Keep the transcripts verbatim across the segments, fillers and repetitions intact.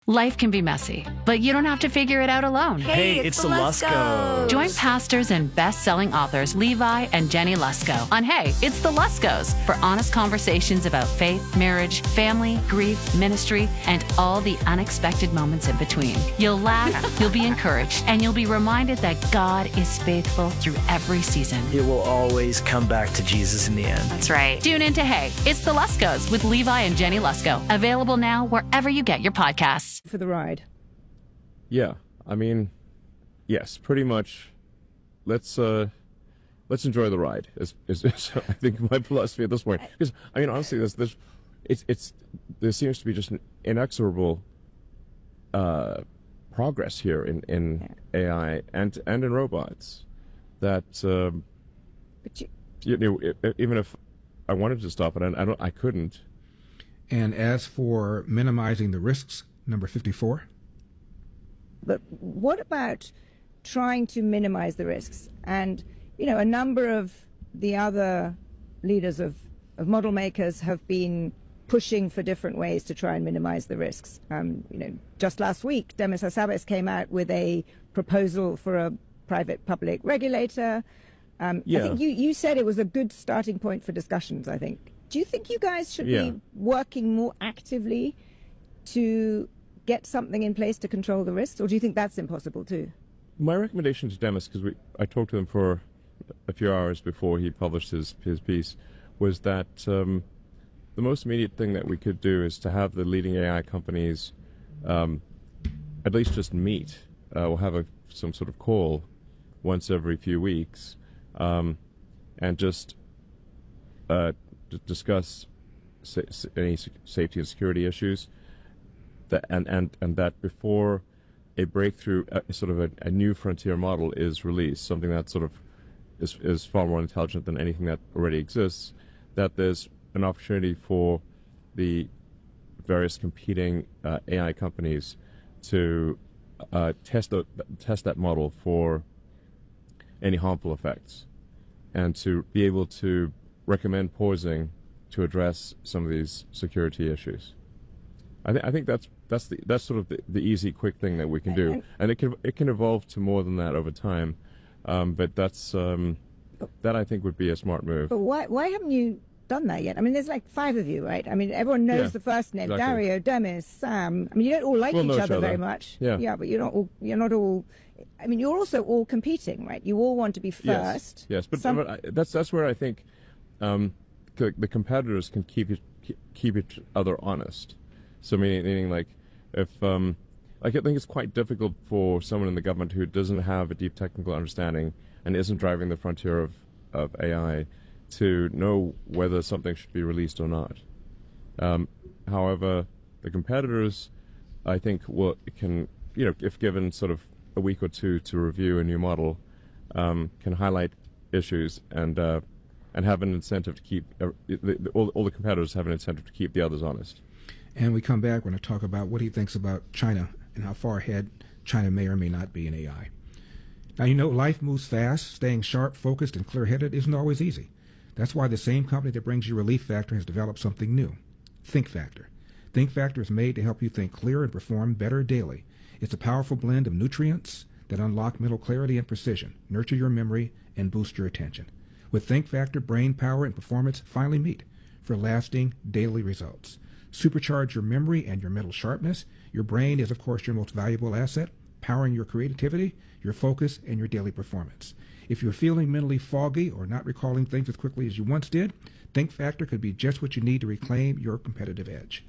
Life can be messy, but you don't have to figure it out alone. Hey, Hey, it's, it's the the Luskos. Join pastors and best-selling authors Levi and Jenny Lusko on Hey, It's the Luskos for honest conversations about faith, marriage, family, grief, ministry, and all the unexpected moments in between. You'll laugh, you'll be encouraged, and you'll be reminded that God is faithful through every season. It will always come back to Jesus in the end. That's right. Tune in to Hey, It's the Luskos with Levi and Jenny Lusko. Available now wherever you get your podcasts. For the ride. Yeah, I mean, yes, pretty much. Let's uh, let's enjoy the ride. Is, is, is I think my philosophy at this point. Because I mean, honestly, there's, there's it's it's there seems to be just an inexorable uh, progress here in in yeah. A I and and in robots. That um, but you, you know, it, even if I wanted to stop it, I, I don't, I couldn't. And as for minimizing the risks, number fifty-four. But what about trying to minimize the risks? And, you know, a number of the other leaders of, of model makers have been pushing for different ways to try and minimize the risks. Um, you know, just last week, Demis Hassabis came out with a proposal for a private-public regulator. Um, yeah. I think you, you said it was a good starting point for discussions, I think. Do you think you guys should yeah. be working more actively to get something in place to control the risks, or do you think that's impossible too? My recommendation to Demis, because we I talked to him for a few hours before he published his his piece, was that um, the most immediate thing that we could do is to have the leading A I companies um, at least just meet. Uh, we'll have a, some sort of call once every few weeks, um, and just uh, d- discuss sa- any safety and security issues. That, and, and, and that before a breakthrough, uh, sort of a, a new frontier model is released, something that sort of is, is far more intelligent than anything that already exists, that there's an opportunity for the various competing uh, A I companies to uh, test, the, test that model for any harmful effects, and to be able to recommend pausing to address some of these security issues. I, th- I think that's that's the that's sort of the, the easy, quick thing that we can do, and it can it can evolve to more than that over time. Um, but that's um, that I think would be a smart move. But why why haven't you done that yet? I mean, there's like five of you, right? I mean, everyone knows Yeah, the first name: exactly. Dario, Demis, Sam. I mean, you don't all like We'll each know other, each other. very much. Yeah. yeah, but you're not all you're not all. I mean, you're also all competing, right? You all want to be first. Yes, yes, but, Some- but I, that's that's where I think um, the, the competitors can keep it, keep each other honest. So meaning, meaning like, if um, like I think it's quite difficult for someone in the government who doesn't have a deep technical understanding and isn't driving the frontier of, of A I to know whether something should be released or not. Um, however, the competitors, I think, will can you know if given sort of a week or two to review a new model, um, can highlight issues and uh, and have an incentive to keep uh, the, the, all, all the competitors have an incentive to keep the others honest. And we come back, we're going to talk about what he thinks about China and how far ahead China may or may not be in A I. Now, you know, life moves fast. Staying sharp, focused, and clear-headed isn't always easy. That's why the same company that brings you Relief Factor has developed something new, Think Factor. Think Factor is made to help you think clear and perform better daily. It's a powerful blend of nutrients that unlock mental clarity and precision, nurture your memory, and boost your attention. With Think Factor, brain power and performance finally meet for lasting daily results. Supercharge your memory and your mental sharpness. Your brain is, of course, your most valuable asset, powering your creativity, your focus, and your daily performance. If you're feeling mentally foggy or not recalling things as quickly as you once did, Think Factor could be just what you need to reclaim your competitive edge.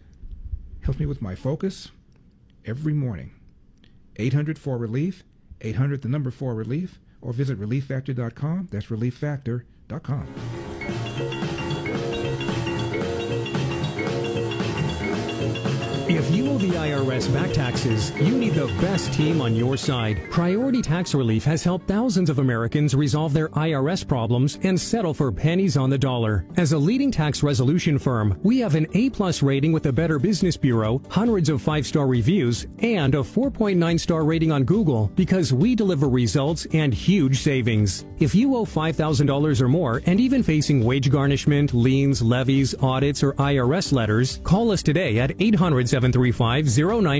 Helps me with my focus every morning. eight hundred four relief, eight hundred the number four relief, or visit relief factor dot com. That's relief factor dot com. If you owe the I R S back taxes, you need the best team on your side. Priority Tax Relief has helped thousands of Americans resolve their I R S problems and settle for pennies on the dollar. As a leading tax resolution firm, we have an A-plus rating with the Better Business Bureau, hundreds of five-star reviews, and a four point nine star rating on Google because we deliver results and huge savings. If you owe five thousand dollars or more and even facing wage garnishment, liens, levies, audits, or I R S letters, call us today at eight hundred, seven three five, zero nine